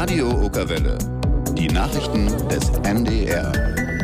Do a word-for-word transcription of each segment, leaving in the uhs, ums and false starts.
Radio Okerwelle. Die Nachrichten des M D R.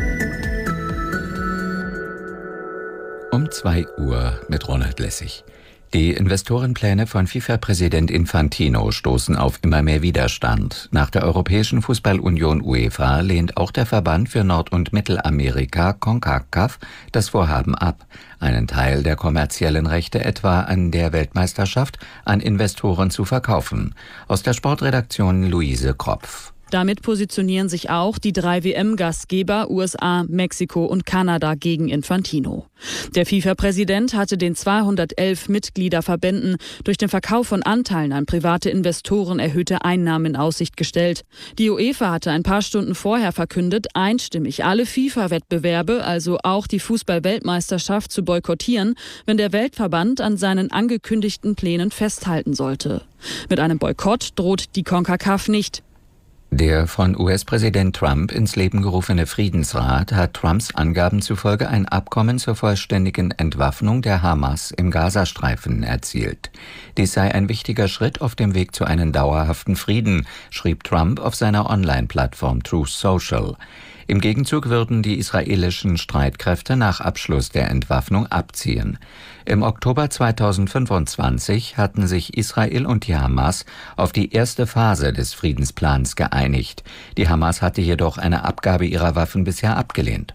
Um zwei Uhr mit Ronald Lessig. Die Investorenpläne von FIFA-Präsident Infantino stoßen auf immer mehr Widerstand. Nach der Europäischen Fußballunion UEFA lehnt auch der Verband für Nord- und Mittelamerika CONCACAF das Vorhaben ab, einen Teil der kommerziellen Rechte etwa an der Weltmeisterschaft an Investoren zu verkaufen. Aus der Sportredaktion Luise Kropf. Damit positionieren sich auch die drei W M-Gastgeber U S A, Mexiko und Kanada gegen Infantino. Der FIFA-Präsident hatte den zweihundertelf Mitgliederverbänden durch den Verkauf von Anteilen an private Investoren erhöhte Einnahmen in Aussicht gestellt. Die UEFA hatte ein paar Stunden vorher verkündet, einstimmig alle FIFA-Wettbewerbe, also auch die Fußball-Weltmeisterschaft, zu boykottieren, wenn der Weltverband an seinen angekündigten Plänen festhalten sollte. Mit einem Boykott droht die CONCACAF nicht. Der von U S-Präsident Trump ins Leben gerufene Friedensrat hat Trumps Angaben zufolge ein Abkommen zur vollständigen Entwaffnung der Hamas im Gazastreifen erzielt. Dies sei ein wichtiger Schritt auf dem Weg zu einem dauerhaften Frieden, schrieb Trump auf seiner Online-Plattform Truth Social. Im Gegenzug würden die israelischen Streitkräfte nach Abschluss der Entwaffnung abziehen. Im Oktober zweitausendfünfundzwanzig hatten sich Israel und die Hamas auf die erste Phase des Friedensplans geeinigt. Die Hamas hatte jedoch eine Abgabe ihrer Waffen bisher abgelehnt.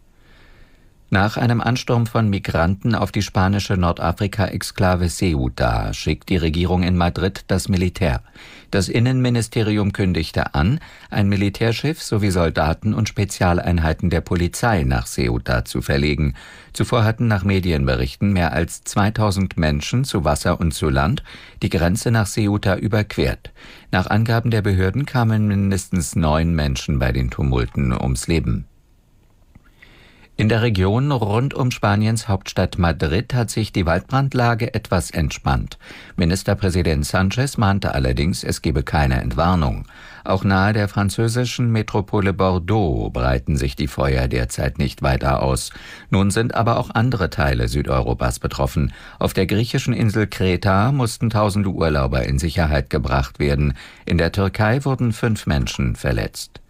Nach einem Ansturm von Migranten auf die spanische Nordafrika-Exklave Ceuta schickt die Regierung in Madrid das Militär. Das Innenministerium kündigte an, ein Militärschiff sowie Soldaten und Spezialeinheiten der Polizei nach Ceuta zu verlegen. Zuvor hatten nach Medienberichten mehr als zweitausend Menschen zu Wasser und zu Land die Grenze nach Ceuta überquert. Nach Angaben der Behörden kamen mindestens neun Menschen bei den Tumulten ums Leben. In der Region rund um Spaniens Hauptstadt Madrid hat sich die Waldbrandlage etwas entspannt. Ministerpräsident Sánchez mahnte allerdings, es gebe keine Entwarnung. Auch nahe der französischen Metropole Bordeaux breiten sich die Feuer derzeit nicht weiter aus. Nun sind aber auch andere Teile Südeuropas betroffen. Auf der griechischen Insel Kreta mussten tausende Urlauber in Sicherheit gebracht werden. In der Türkei wurden fünf Menschen verletzt.